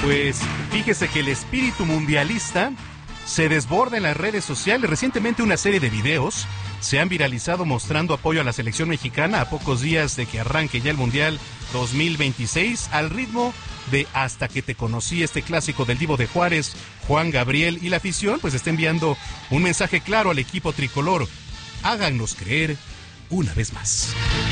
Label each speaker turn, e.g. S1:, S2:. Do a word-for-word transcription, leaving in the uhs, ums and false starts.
S1: Pues fíjese que el espíritu mundialista se desborda en las redes sociales. Recientemente una serie de videos se han viralizado mostrando apoyo a la selección mexicana a pocos días de que arranque ya el Mundial dos mil veintiséis, al ritmo de Hasta que te conocí, este clásico del Divo de Juárez, Juan Gabriel, y la afición pues está enviando un mensaje claro al equipo tricolor: háganos creer una vez más.